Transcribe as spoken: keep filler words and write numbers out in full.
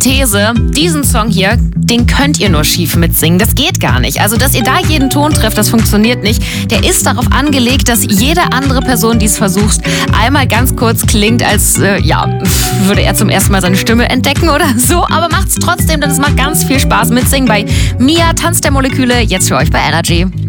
These, diesen Song hier, den könnt ihr nur schief mitsingen. Das geht gar nicht. Also, dass ihr da jeden Ton trefft, das funktioniert nicht. Der ist darauf angelegt, dass jede andere Person, die es versucht, einmal ganz kurz klingt, als, äh, ja, würde er zum ersten Mal seine Stimme entdecken oder so. Aber macht's trotzdem, denn es macht ganz viel Spaß mitsingen bei Mia, Tanz der Moleküle, jetzt für euch bei Energy.